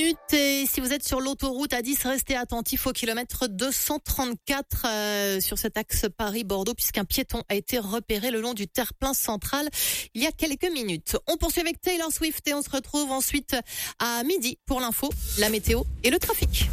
minutes. Et si vous êtes sur l'autoroute A10, restez attentifs au kilomètre 234 sur cet axe Paris-Bordeaux, puisqu'un piéton a été repéré le long du terre-plein central il y a quelques minutes. On poursuit avec Taylor Swift et on se retrouve ensuite à midi pour l'info, la météo et le trafic.